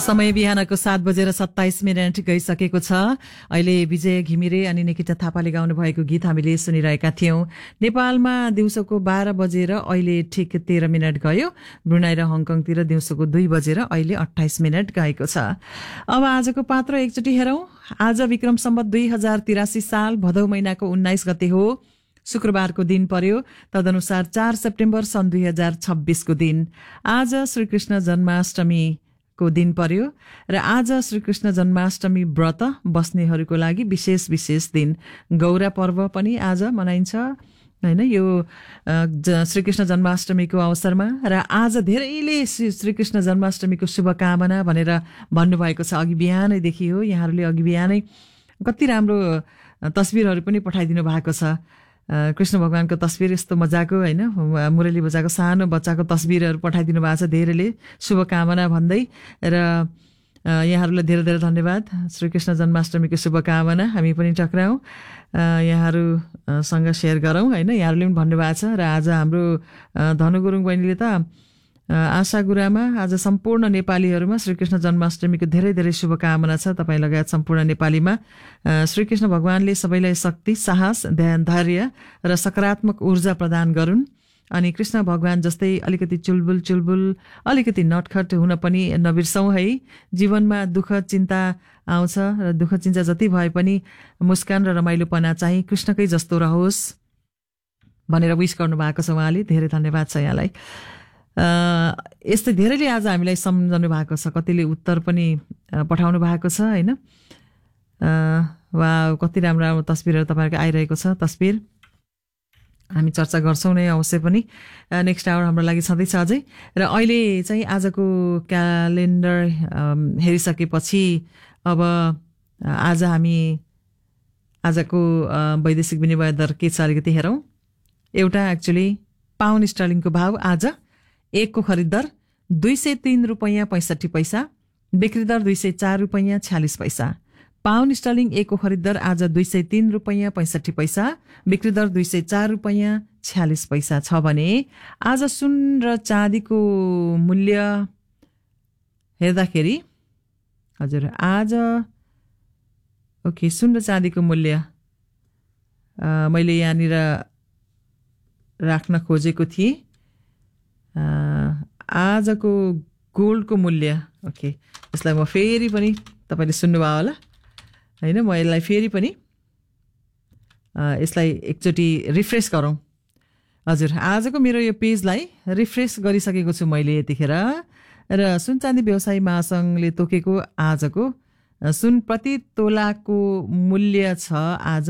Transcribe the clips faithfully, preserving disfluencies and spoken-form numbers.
समय बिहानको सात बजेर सत्ताइस मिनट गइसकेको छ। अहिले विजय घिमिरे अनि निकिता थापाले गाउनु भएको गीत हामीले सुनिरहेका थियौं। नेपालमा दिउँसोको बाह्र बजेर अहिले ठिक तेह्र मिनट गयो। ब्रुनाई र हङकङतिर दिउँसोको दुई बजेर अहिले अठाइस मिनट गएको छ। अब आजको पात्र एकचोटि हेरौं। आज विक्रम सम्वत दुई हजार तिरासी साल भदौ महिनाको उन्नाइस गते हो। शुक्रबारको दिन पर्यो। तदनुसार चार सेप्टेम्बर सन् दुई हजार छब्बीसको दिन। आज श्रीकृष्ण जन्माष्टमी को दिन पर्यो र आज श्रीकृष्ण जन्माष्टमी व्रत बस्नेहरूको लागि विशेष विशेष दिन। गौरा पर्व पनि आज मनाइन्छ हैन, यो श्रीकृष्ण जन्माष्टमीको अवसरमा। र आज धेरैले श्रीकृष्ण जन्माष्टमीको शुभकामना भनेर भन्नुभएको छ। अघि बिहानैदेखि हो, यहाँहरूले अघि बिहानै कति राम्रो तस्बिरहरू पनि पठाइदिनु भएको छ। कृष्ण भगवानको तस्बिर यस्तो मजाको हैन, मुरली बजाको सानो बच्चाको तस्बिरहरू पठाइदिनु भएको छ धेरैले शुभकामना भन्दै। र यहाँहरूलाई धेरै धेरै धन्यवाद। श्रीकृष्ण जन्माष्टमीको शुभकामना हामी पनि टक्राउँ, यहाँहरूसँग सेयर गरौँ हैन। यहाँहरूले पनि भन्नुभएको छ। र आज हाम्रो धनु गुरुङ बहिनीले त आशा गुरामा आज सम्पूर्ण नेपालीहरूमा श्रीकृष्ण जन्माष्टमीको धेरै धेरै शुभकामना छ। तपाईँ लगायत सम्पूर्ण नेपालीमा श्रीकृष्ण भगवानले सबैलाई शक्ति, साहस, ध्यान, धैर्य र सकारात्मक ऊर्जा प्रदान गरून्। अनि कृष्ण भगवान जस्तै अलिकति चुलबुल चुलबुल अलिकति नटखट हुन पनि नबिर्सौँ है। जीवनमा दुःख चिन्ता आउँछ र दुःख चिन्ता जति भए पनि मुस्कान र रमाइलोपना चाहिँ कृष्णकै जस्तो रहोस् भनेर विश गर्नु भएको छ उहाँले। धेरै धन्यवाद छ यहाँलाई। यस्तै धेरैले आज हामीलाई सम्झनु भएको छ, कतिले उत्तर पनि पठाउनु भएको छ हैन। वा कति राम्रो राम्रो तस्बिरहरू तपाईँहरूको आइरहेको छ। तस्बिर हामी चर्चा गर्छौँ नै अवश्य पनि। नेक्स्ट आवर हाम्रो लागि छँदैछ अझै। र अहिले चाहिँ आजको क्यालेन्डर हेरिसकेपछि अब आज हामी आजको वैदेशिक विनिमय दर के छ अलिकति हेरौँ। एउटा एक्चुअली पाउन्ड स्टर्लिङको भाव आज एकको खरिद दर दुई सय तीन रुपैयाँ पैँसठी पैसा, बिक्री दर दुई सय चार रुपैयाँ छ्यालिस पैसा। पाउन्ड स्टर्लिङ एकको खरिद दर आज दुई सय तीन रुपैयाँ पैँसठी पैसा, बिक्री दर दुई सय चार रुपैयाँ छ्यालिस पैसा छ भने आज सुन र चाँदीको मूल्य हेर्दाखेरि हजुर आज ओके सुन र चाँदीको मूल्य मैले यहाँनिर राख्न खोजेको थिएँ। आजको गोल्डको मूल्य ओके, यसलाई म फेरि पनि तपाईँले सुन्नुभयो होला हैन। म यसलाई फेरि पनि यसलाई एकचोटि रिफ्रेस गरौँ। हजुर आजको मेरो यो पेजलाई रिफ्रेस गरिसकेको छु मैले यतिखेर। र सुन चाँदी व्यवसायी महासङ्घले तोकेको आजको सुन प्रति तोलाको मूल्य छ आज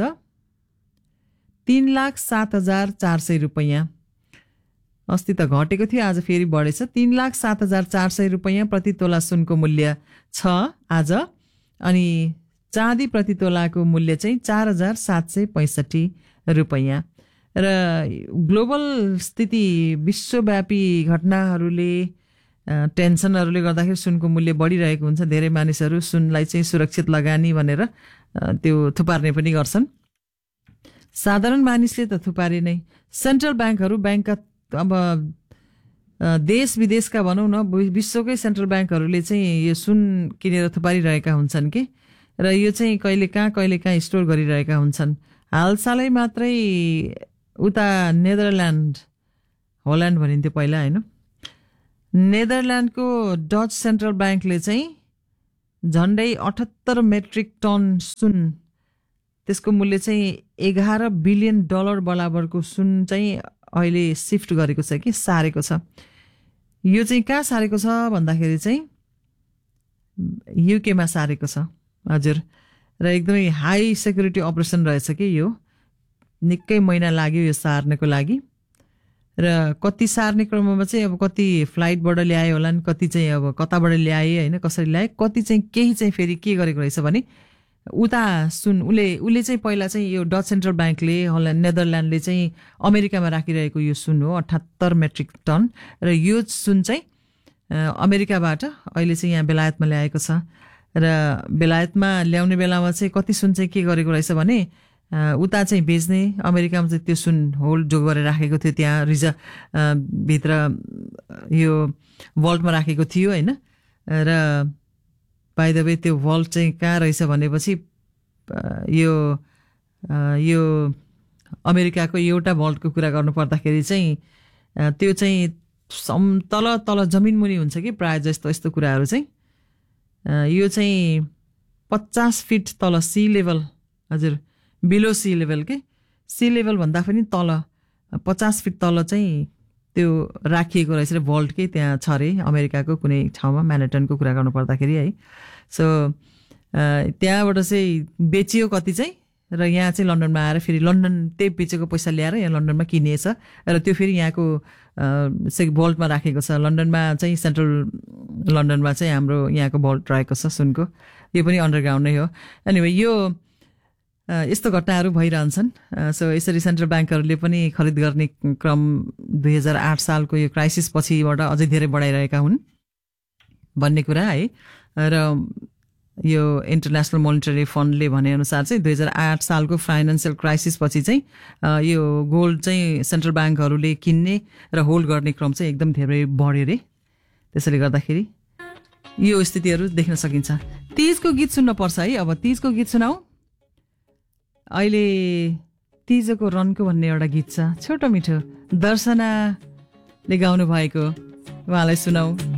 तीन लाख सात हजार चार सय रुपैयाँ। अस्ति त घटेको थियो, आज फेरि बढेछ। तीन लाख सात हजार चार सय रुपैयाँ प्रति तोला सुनको मूल्य छ आज। अनि चाँदी प्रति तोलाको मूल्य चाहिँ चार हजार सात सय पैँसठी रुपैयाँ। र ग्लोबल स्थिति, विश्वव्यापी घटनाहरूले, टेन्सनहरूले गर्दाखेरि सुनको मूल्य बढिरहेको हुन्छ। धेरै मानिसहरू सुनलाई चाहिँ सुरक्षित लगानी भनेर त्यो थुपार्ने पनि गर्छन्। साधारण मानिसले त थुपारे नै। सेन्ट्रल ब्याङ्कहरू, ब्याङ्कका अब देश विदेशका भनौँ न, विश्वकै सेन्ट्रल ब्याङ्कहरूले चाहिँ यो सुन किनेर थुपारिरहेका हुन्छन् कि। र यो चाहिँ कहिले कहाँ कहिले कहाँ स्टोर गरिरहेका हुन्छन्। हालसालै मात्रै उता नेदरल्यान्ड, होल्यान्ड भनिन्थ्यो पहिला होइन, नेदरल्यान्डको डच सेन्ट्रल ब्याङ्कले चाहिँ झन्डै अठहत्तर मेट्रिक टन सुन, त्यसको मूल्य चाहिँ एघार बिलियन डलर बराबरको सुन चाहिँ अहिले सिफ्ट गरेको छ कि सारेको छ। यो चाहिँ कहाँ सारेको छ भन्दाखेरि चाहिँ युकेमा सारेको छ। हजुर, र एकदमै हाई सेक्युरिटी अपरेसन रहेछ कि यो। निकै महिना लाग्यो यो सार्नको लागि। र कति सार्ने क्रममा चाहिँ अब कति फ्लाइटबाट ल्यायो होला नि, कति चाहिँ अब कताबाट ल्याए होइन, कसरी ल्याए, कति चाहिँ केही चाहिँ फेरि के गरेको रहेछ भने उता सुन उसले उसले चाहिँ पहिला चाहिँ यो डच सेन्ट्रल ब्याङ्कले होल्यान्ड नेदरल्यान्डले चाहिँ अमेरिकामा राखिरहेको यो सुन हो अठहत्तर मेट्रिक टन। र यो सुन चाहिँ अमेरिकाबाट अहिले चाहिँ यहाँ बेलायतमा ल्याएको छ। र बेलायतमा ल्याउने बेलामा चाहिँ कति सुन चाहिँ के गरेको रहेछ भने उता चाहिँ बेच्ने, अमेरिकामा चाहिँ त्यो सुन होल्ड जो गरेर राखेको थियो, त्यहाँ रिजर्भ भित्र यो भल्टमा राखेको थियो होइन। र बाइ द वे त्यो भल्ट चाहिँ कहाँ रहेछ भनेपछि यो यो अमेरिकाको एउटा भल्टको कुरा गर्नु पर्दाखेरि चाहिँ त्यो चाहिँ सम तल तल जमिन मुनि हुन्छ कि प्रायः जस्तो यस्तो कुराहरू चाहिँ यो चाहिँ पचास फिट तल सी लेभल हजुर बिलो सी लेभल के सी लेभल भन्दा पनि तल पचास फिट तल चाहिँ त्यो राखिएको रहेछ रे भल्टकै त्यहाँ छ अरे अमेरिकाको कुनै ठाउँमा म्यानहट्टनको कुरा गर्नु पर्दाखेरि है सो त्यहाँबाट चाहिँ बेचियो कति चाहिँ र यहाँ चाहिँ लन्डनमा आएर फेरि लन्डन त्यही बेचेको पैसा ल्याएर यहाँ लन्डनमा किनिएछ र त्यो फेरि यहाँको से भल्टमा राखेको छ लन्डनमा चाहिँ सेन्ट्रल लन्डनमा चाहिँ हाम्रो यहाँको भल्ट रहेको छ सुनको यो पनि अन्डरग्राउन्ड नै हो एनिवे यो यस्तो घटनाहरू भइरहन्छन् सो यसरी सेन्ट्रल ब्याङ्कहरूले पनि खरिद गर्ने क्रम दुई हजार आठ सालको यो क्राइसिस पछिबाट अझै धेरै बढाइरहेका हुन् भन्ने कुरा है र यो इन्टरनेसनल मोनिटरी फन्डले भनेअनुसार चाहिँ दुई हजार आठ सालको फाइनेन्सियल क्राइसिस पछि चाहिँ यो गोल्ड चाहिँ सेन्ट्रल ब्याङ्कहरूले किन्ने र होल्ड गर्ने क्रम चाहिँ एकदम धेरै बढ्यो रे त्यसैले गर्दाखेरि यो स्थितिहरू देख्न सकिन्छ तीजको गीत सुन्न पर्छ है अब तीजको गीत सुनाऊ अहिले तीजको रनको भन्ने एउटा गीत छ छोटो मिठो दर्शनाले गाउनु भएको उहाँलाई सुनाऊ